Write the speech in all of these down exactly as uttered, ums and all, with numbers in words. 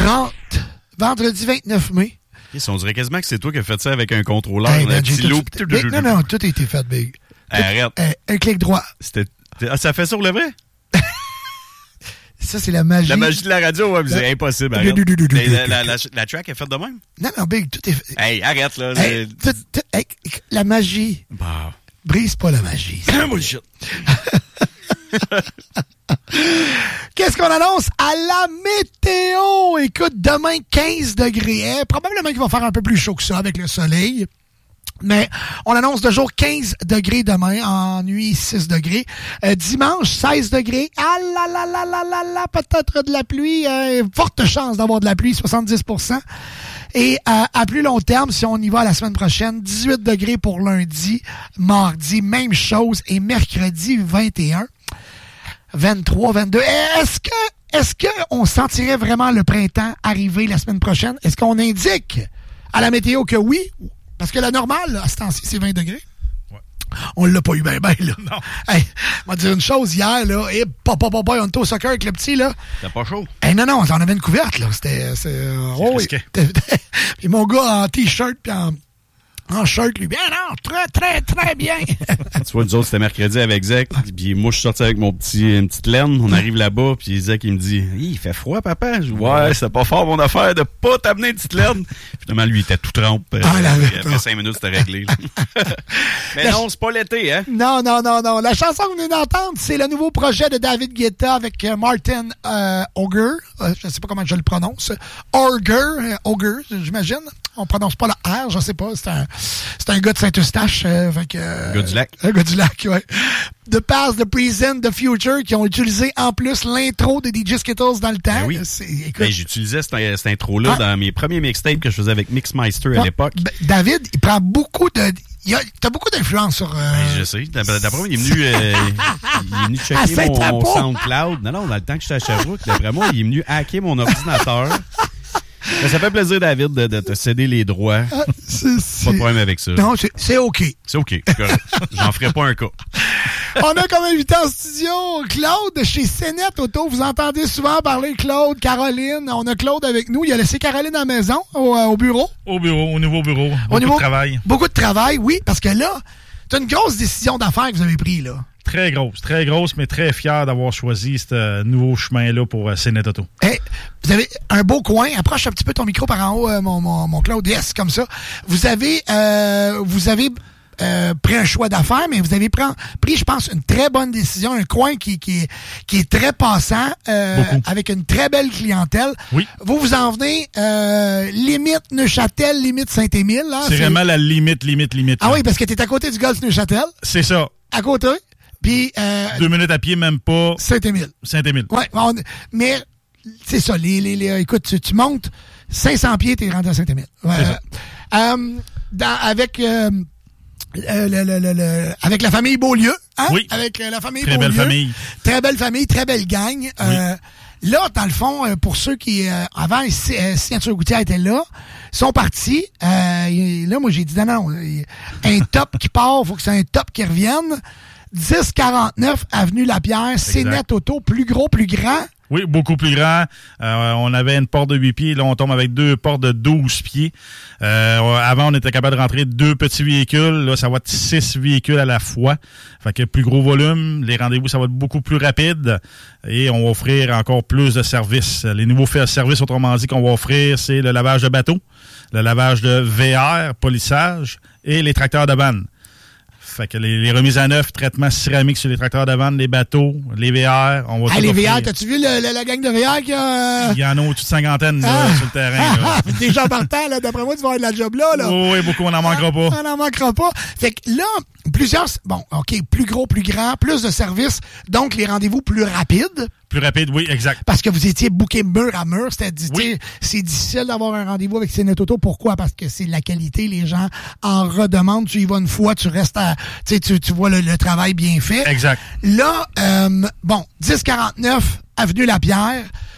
trente, vendredi vingt-neuf mai. Yes, on dirait quasiment que c'est toi qui as fait ça avec un contrôleur. Hey, un man, petit tout, loop. Big, non, non, tout a été fait, Big. Hey, arrête. Euh, un clic droit. C'était... Ah, ça fait ça pour le vrai? Ça, c'est la magie. La magie de la radio, ouais, c'est impossible. Arrête. La, la, la, la track est faite de même? Non, non, Big, tout est fait. Hey, arrête, là. Hey, tout, tout, hey, la magie. Bah. Brise pas la magie. Bullshit. Qu'est-ce qu'on annonce à la météo? Écoute, demain, quinze degrés. Hein? Probablement qu'il va faire un peu plus chaud que ça avec le soleil. Mais on annonce de jour quinze degrés demain, en nuit six degrés. Euh, dimanche, seize degrés. Ah là là là là là là, peut-être de la pluie. Euh, forte chance d'avoir de la pluie, soixante-dix pour cent. Et euh, à plus long terme, si on y va la semaine prochaine, dix-huit degrés pour lundi, mardi, même chose. Et mercredi, vingt et un, vingt-trois, vingt-deux. Est-ce que, est-ce que on sentirait vraiment le printemps arriver la semaine prochaine? Est-ce qu'on indique à la météo que oui? Parce que la normale, à ce temps-ci, c'est vingt degrés. Ouais. On l'a pas eu bien, bien, là. Non. Hey, on va dire une chose hier, là. Et papa, papa, on était au soccer avec le petit, là. C'était pas chaud. Hey, non, non, on en avait une couverte, là. C'était. C'est, oh, oui. Puis mon gars en t-shirt, puis en. En shirt, lui. Bien, non, très, très, très bien. Tu vois, nous autres, c'était mercredi avec Zach. Puis moi, je suis sorti avec mon petit, une petite laine. On arrive là-bas, puis Zach, il me dit « Il fait froid, papa? » Je dis « Ouais, c'est pas fort, mon affaire, de pas t'amener une petite laine. » Finalement, lui, il était tout trempe. Ah, là, après cinq minutes, c'était réglé. Mais la non, ch- c'est pas l'été, hein? Non, non, non, non. La chanson que vous venez d'entendre, c'est le nouveau projet de David Guetta avec euh, Martin euh, Auger. Euh, je ne sais pas comment je le prononce. Auger, euh, Auger, j'imagine. On prononce pas la R, je sais pas. C'est un, c'est un gars de Saint-Eustache. Euh, fait que, euh, gars du lac. Un gars du lac, ouais. The Past, The Present, The Future, qui ont utilisé en plus l'intro de D J Skittles dans le temps. Ben oui. C'est, écoute, ben, j'utilisais cette, cette intro-là ah. dans mes premiers mixtapes que je faisais avec Mixmeister à ah. l'époque. Ben, David, il prend beaucoup de... Il a, t'as beaucoup d'influence sur... Euh... Ben, je sais. D'après moi, il est venu, euh, il est venu checker mon, mon SoundCloud. Non, non, dans le temps que j'étais à Sherbrooke, d'après moi, il est venu hacker mon ordinateur. Mais ça fait plaisir, David, de, de te céder les droits. Ah, c'est, c'est... Pas de problème avec ça. Non, c'est, c'est OK. C'est OK. J'en ferai pas un cas. On a comme invité en studio Claude de chez Cénette Auto. Vous entendez souvent parler Claude, Caroline. On a Claude avec nous. Il a laissé Caroline à la maison, au, au bureau. Au bureau, au nouveau bureau. Beaucoup au niveau, de travail. Beaucoup de travail, oui. Parce que là, c'est une grosse décision d'affaires que vous avez prise, là. Très grosse, très grosse, mais très fier d'avoir choisi ce nouveau chemin-là pour euh, Cénette Auto. Hey, vous avez un beau coin. Approche un petit peu ton micro par en haut, euh, mon, mon, mon Claude. Yes, comme ça. Vous avez, euh, vous avez euh, pris un choix d'affaires, mais vous avez pris, pris, je pense, une très bonne décision. Un coin qui, qui, est, qui est très passant, euh, avec une très belle clientèle. Oui. Vous vous en venez euh, limite Neuchâtel, limite Saint-Émile. Hein, c'est, c'est vraiment la limite, limite, limite. Ah là. Oui, parce que tu es à côté du golfe Neuchâtel. C'est ça. À côté. Puis, euh, Deux minutes à pied, même pas. Saint-Émile. Saint-Émile. Ouais, on, mais c'est ça. Les, les, les, écoute, tu, tu montes cinq cents pieds, t'es rendu à Saint-Émile. Ouais, c'est ça. Euh, dans, avec, euh, le, le, le, le, avec la famille Beaulieu. Hein? Oui. Avec euh, la famille très Beaulieu. Très belle famille. Très belle famille, très belle gang. Oui. Euh, là, dans le fond, pour ceux qui, euh, avant, euh, Signature Gouttière était là, sont partis. Euh, là, moi, j'ai dit, non, non, un top qui part, faut que c'est un top qui revienne. dix quarante-neuf Avenue Lapierre, Cénette Auto, plus gros, plus grand. Oui, beaucoup plus grand. Euh, on avait une porte de huit pieds. Là, on tombe avec deux portes de douze pieds. Euh, avant, on était capable de rentrer deux petits véhicules. Là, ça va être six véhicules à la fois. Fait que plus gros volume. Les rendez-vous, ça va être beaucoup plus rapide. Et on va offrir encore plus de services. Les nouveaux services, autrement dit, qu'on va offrir, c'est le lavage de bateau, le lavage de V R, polissage et les tracteurs de vanne. Fait que les, les remises à neuf, traitement céramique sur les tracteurs de vanne, les bateaux, les V R, on va ah, tout les offrir. V R, t'as-tu vu le, le, la gang de V R qui a... Euh... Il y en a au-dessus de cinquantaine là, ah, sur le terrain. Ah, ah, déjà partant, là, d'après moi, tu vas avoir de la job là. là. Oh, oui, beaucoup, on n'en manquera pas. On n'en manquera pas. Fait que là, plusieurs... Bon, OK, plus gros, plus grand, plus de services, donc les rendez-vous plus rapides. Plus rapide, oui, exact. Parce que vous étiez booké mur à mur. C'était, oui. C'est difficile d'avoir un rendez-vous avec Cénette Auto. Pourquoi? Parce que c'est de la qualité. Les gens en redemandent. Tu y vas une fois, tu restes à... Tu tu, tu vois le, le travail bien fait. Exact. Là, euh, bon, dix quarante-neuf Avenue Lapierre.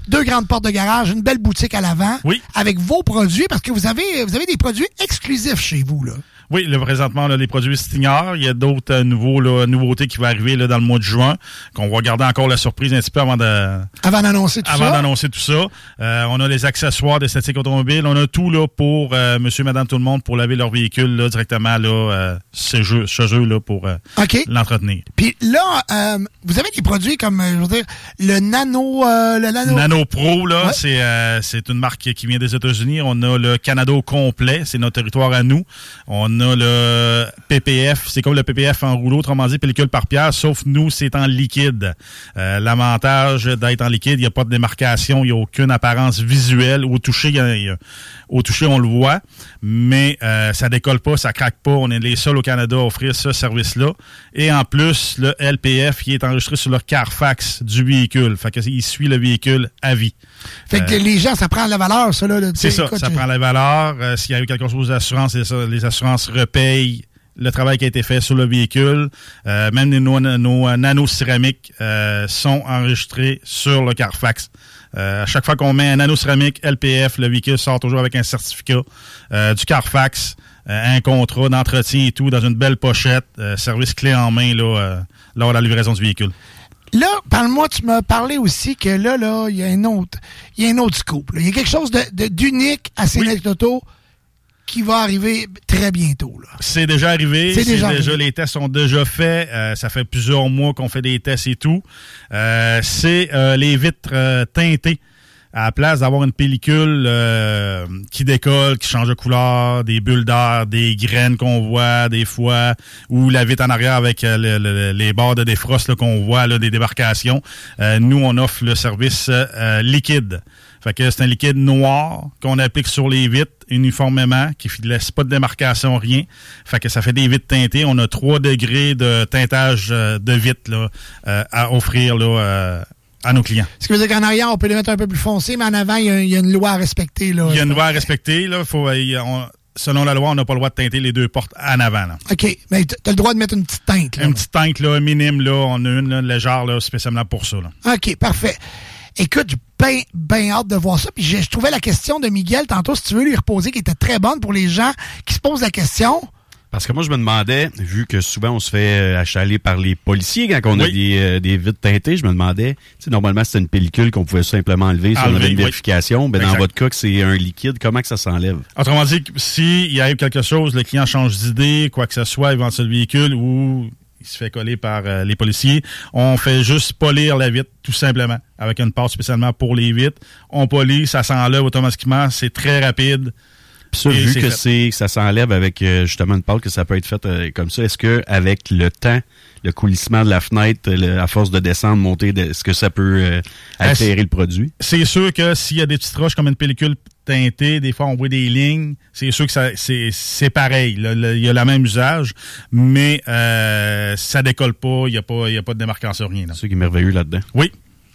deux grandes portes de garage, une belle boutique à l'avant. Oui. Avec vos produits, parce que vous avez, vous avez des produits exclusifs chez vous, là. Oui, là, présentement, là, les produits Stinger. Il y a d'autres euh, nouveaux là, nouveautés qui vont arriver là, dans le mois de juin, qu'on va garder encore la surprise un petit peu avant de avant d'annoncer tout avant ça. Avant d'annoncer tout ça. Euh, on a les accessoires d'esthétique automobile. On a tout là pour euh, monsieur, madame, tout le monde pour laver leur véhicule là, directement là, euh, ce jeu, ce jeu là pour euh, okay. l'entretenir. Puis là, euh, vous avez des produits comme, je veux dire, le Nano, euh, le Nano. Nano Pro là, ouais. c'est euh, c'est une marque qui vient des États-Unis. On a le Canada au complet, c'est notre territoire à nous. On a le P P F, c'est comme le P P F en rouleau, autrement dit, pellicule par pierre, sauf nous, c'est en liquide. Euh, l'avantage d'être en liquide, il n'y a pas de démarcation, il n'y a aucune apparence visuelle. Au toucher, il y a, il y a, au toucher, on le voit, mais euh, ça décolle pas, ça craque pas. On est les seuls au Canada à offrir ce service-là. Et en plus, le L P F, qui est enregistré sur le Carfax du véhicule. Fait qu'il suit le véhicule à vie. Fait que euh, les gens, ça prend la valeur, ça, là. Le, c'est ça, écoute, ça je... prend la valeur. Euh, s'il y a eu quelque chose d'assurance, les, les assurances repayent le travail qui a été fait sur le véhicule. Euh, même nos, nos nanocéramiques euh, sont enregistrés sur le Carfax. Euh, à chaque fois qu'on met un nanocéramique L P F, le véhicule sort toujours avec un certificat euh, du Carfax, euh, un contrat d'entretien et tout, dans une belle pochette, euh, service clé en main là, euh, lors de la livraison du véhicule. Là, parle-moi, tu m'as parlé aussi que là, là, il y a un autre, il y a un autre scoop. Il y a quelque chose de, de, d'unique à Céleste oui. Auto qui va arriver très bientôt. Là. C'est déjà arrivé. C'est, c'est déjà, déjà arrivé. Les tests sont déjà faits. Euh, ça fait plusieurs mois qu'on fait des tests et tout. Euh, c'est euh, les vitres euh, teintées. À la place d'avoir une pellicule euh, qui décolle, qui change de couleur, des bulles d'air, des graines qu'on voit des fois, ou la vitre en arrière avec euh, le, le, les barres de défrost là, qu'on voit, là, des débarcations. Euh, nous, on offre le service euh, liquide. Fait que c'est un liquide noir qu'on applique sur les vitres uniformément, qui ne laisse pas de démarcation, rien. Fait que ça fait des vitres teintées. On a trois degrés de teintage euh, de vitres là, euh, à offrir là, euh, à nos clients. Ce qui veut dire qu'en arrière, on peut les mettre un peu plus foncés, mais en avant, il y a, il y a une loi à respecter. Là. Il y a une loi à respecter. Là. Faut, on, selon la loi, on n'a pas le droit de teinter les deux portes en avant. Là. OK. Mais tu as le droit de mettre une petite teinte. Là. Une petite teinte là, minime. Là. On a une là, légère là, spécialement pour ça. Là. OK, parfait. Écoute, j'ai bien, bien hâte de voir ça. Puis je, je trouvais la question de Miguel, tantôt, si tu veux lui reposer, qui était très bonne pour les gens qui se posent la question. Parce que moi, je me demandais, vu que souvent on se fait achaler par les policiers quand on oui. a des, euh, des vitres teintées, je me demandais, tu sais, normalement, c'était une pellicule qu'on pouvait simplement enlever si on avait une vérification. Oui. Ben, dans votre cas, que c'est un liquide, comment que ça s'enlève? Autrement dit, s'il arrive quelque chose, le client change d'idée, quoi que ce soit, il vend sur le véhicule ou il se fait coller par euh, les policiers, on fait juste polir la vitre, tout simplement, avec une pâte spécialement pour les vitres. On polit, ça s'enlève automatiquement, c'est très rapide. Puis ça, vu que c'est ça s'enlève avec euh, justement une pâte, que ça peut être fait euh, comme ça, est-ce que avec le temps, le coulissement de la fenêtre, le, à force de descendre, monter, de, est-ce que ça peut euh, altérer le produit? C'est sûr que s'il y a des petites roches comme une pellicule teintée, des fois on voit des lignes, c'est sûr que ça c'est, c'est pareil. Là, là, il y a le même usage, mais euh, ça décolle pas, il n'y a pas, il y a pas de démarcation, rien. Là. C'est ça qui est merveilleux là-dedans. Oui.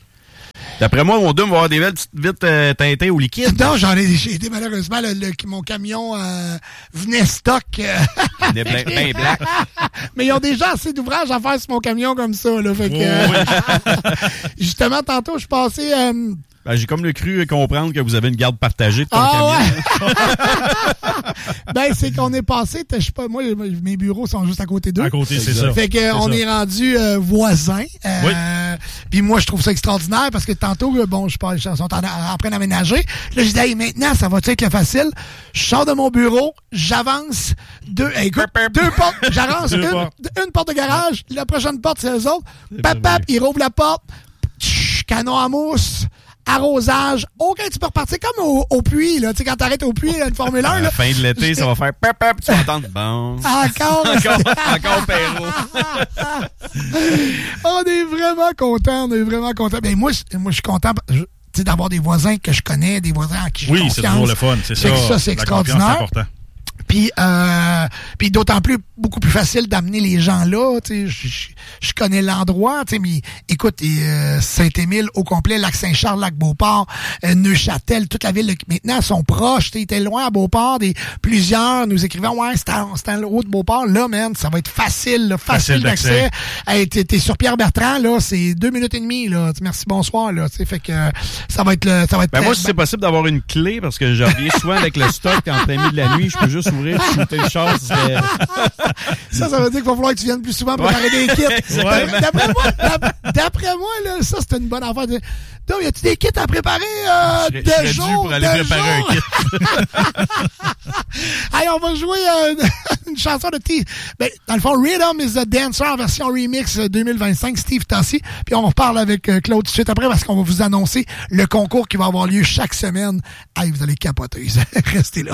D'après moi, mon deux va avoir des belles petites vitres euh, teintées au liquide. Non, j'en ai, j'ai été malheureusement, le, le, mon camion euh, venait stock. Euh... Il est bien bla- black. Mais ils ont déjà assez d'ouvrages à faire sur mon camion comme ça. Là, fait que, euh... oui. Justement, tantôt, je passais... Euh... Ben, j'ai comme le cru comprendre que vous avez une garde partagée de ton ah, camion. Ouais. Ben, c'est qu'on est passé, je sais pas, moi, mes bureaux sont juste à côté d'eux. À côté, c'est ça. Fait que c'est on ça. est rendu euh, voisins. Euh, oui. Puis moi, je trouve ça extraordinaire parce que tantôt, bon, je parle, ils sont en, en train d'aménager. Là, je dis, hey, maintenant, ça va-tu être le facile? Je sors de mon bureau, j'avance deux, hey, écoute, deux portes, j'avance une, une porte de garage, la prochaine porte, c'est eux autres. Pap, pap, ils rouvrent la porte, tch, canon à mousse. Arrosage. OK, tu peux repartir comme au, au puits, là. Tu sais, quand t'arrêtes au puits, là, une Formule un, là. À la fin de l'été, ça va faire pep, pep, tu vas entendre bon. Encore. encore, encore Perrault. On est vraiment contents, on est vraiment contents. Ben, moi, moi, je suis content, tu sais, d'avoir des voisins que je connais, des voisins à qui j'ai oui, confiance. Oui, c'est toujours le fun, c'est ça. C'est ça, c'est extraordinaire. C'est important. Puis, euh, puis d'autant plus, beaucoup plus facile d'amener les gens là. Je, je connais l'endroit, mais écoute, euh, Saint-Émile au complet, Lac-Saint-Charles, Lac-Beauport, euh, Neuchâtel, toute la ville, là, maintenant, sont proches. Ils étaient loin à Beauport. Des, plusieurs nous écrivaient, ouais, c'est en haut de Beauport. Là, man, ça va être facile, là, facile, facile d'accès. Hey, t'es, t'es sur Pierre-Bertrand, là, c'est deux minutes et demie, là. Merci, bonsoir, là. Fait que euh, ça va être le, ça va être ben moi, si c'est possible d'avoir une clé, parce que je reviens souvent avec le stock en plein milieu de la nuit, je peux juste ouvrir, shooter le char. Serait... ça, ça veut dire qu'il va falloir que tu viennes plus souvent préparer ouais. des kits. Ouais. D'après moi, d'après moi, là, ça, c'est une bonne affaire. Donc, y a-tu des kits à préparer euh, je, de je jour, dû pour aller préparer jour? un kit. Hey, on va jouer euh, une chanson de T. Ben, dans le fond, Rhythm is the Dancer en version remix deux mille vingt-cinq, Steve Tassi. Puis on reparle avec euh, Claude tout de suite après parce qu'on va vous annoncer le concours qui va avoir lieu chaque semaine. Hey, vous allez capoter. Restez là.